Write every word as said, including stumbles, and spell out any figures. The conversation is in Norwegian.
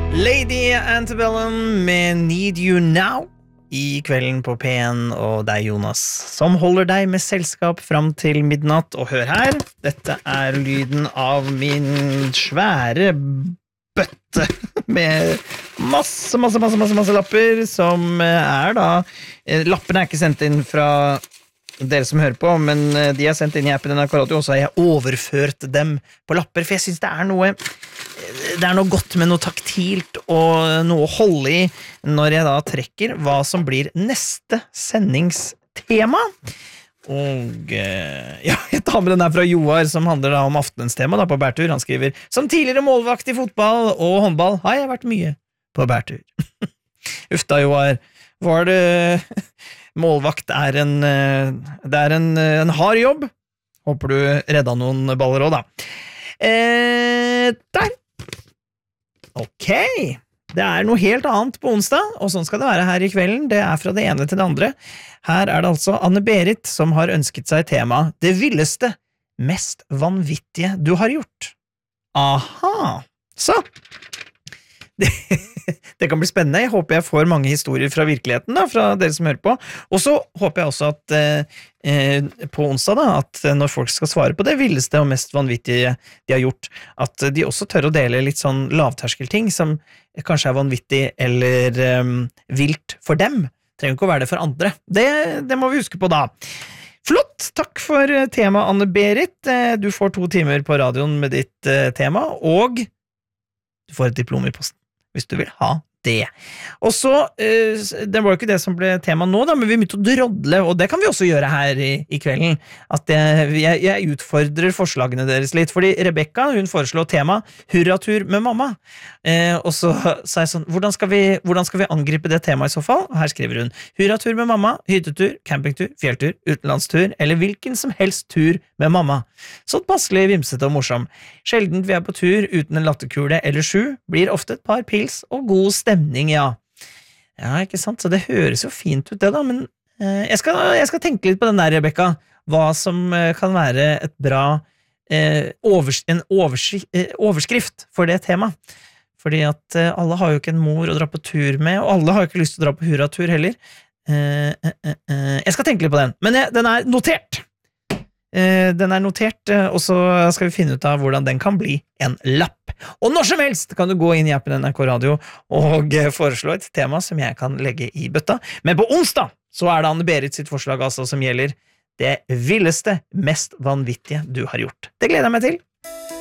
Lady Antebellum med Need You Now I kvelden på P en og deg Jonas som holder deg med selskap fram til midnatt. Og hør her, dette er lyden av min svære bøtte med masse, masse, masse, masse, masse lapper som er da, lappene er ikke sendt inn fra dere som hører på, men de er sendt inn I appen N R K Radio, og så har jeg overført dem på lapper, for jeg synes det er noe det er noe godt med noe taktilt og noe å holde I når jeg da trekker hva som blir neste sendingstema. Og ja, jeg tar med den her fra Joar som handler da om aftenens tema da på bærtur. Han skriver, som tidligere målvakt I fotball og håndball har jeg vært mye på bærtur. Ufta Joar, var det målvakt er en det er en, en hard jobb. Håper du redda noen baller også da. Eh, der. Ok, det er noe helt annet på onsdag, og sånn skal det være her I kvelden. Det er fra det ene til det andre. Her er det altså Anne-Berit som har ønsket seg tema Det villeste, mest vanvittige du har gjort. Aha, så det, det kan bli spennende. Jeg håper jeg får mange historier fra virkeligheten da, fra dere som hører på. Og så håper jeg også at eh, på onsdag da, at når folk skal svare på det villeste og mest vanvittige de har gjort, at de også tør å dele litt sånn lavterskelting som kanskje er vanvittig eller um, vilt for dem. Trenger ikke å være det for andre. Det, det må vi huske på da. Flott, takk for tema Anne-Berit. Du får to timer på radioen med ditt uh, tema, og du får et diplom I posten hvis du vil ha det. Og så, uh, det var jo ikke det som ble tema nå da, men vi begynte å drodle, og det kan vi også gjøre her I, I kvelden, at jeg, jeg, jeg utfordrer forslagene deres litt, fordi Rebecca, hun foreslår tema Hurratur med mamma, uh, og så sa jeg sånn, hvordan skal, vi, hvordan skal vi angripe det temaet I så fall? Og her skriver hun, Hurratur med mamma, hyttetur, campingtur, fjelltur, utenlandstur, eller hvilken som helst tur med mamma. Sånn passelig, vimsete og morsom. Sjeldent vi er på tur uten en latterkule eller sju, blir ofte et par pils og god stemning, ja. Ja, ikke sant? Så det høres jo fint ut det da, men eh, jeg, skal, jeg skal tenke litt på den der, Rebecca, hva som eh, kan være et bra eh, overs, en overs, eh, overskrift for det temaet. Fordi at eh, alle har jo ikke en mor å dra på tur med, og alle har jo ikke lyst til å dra på hurratur heller. Eh, eh, eh, jeg skal tenke litt på den, men jeg, den er notert. Eh, den er notert, eh, og så skal vi finne ut av hvordan den kan bli en lapp. Og når som helst kan du gå inn I appen N R K Radio og eh, foreslå et tema som jeg kan legge I bøtta. Men på onsdag så er det Anne-Berit sitt forslag altså som gjelder det villeste, mest vanvittige du har gjort. Det gleder jeg meg til.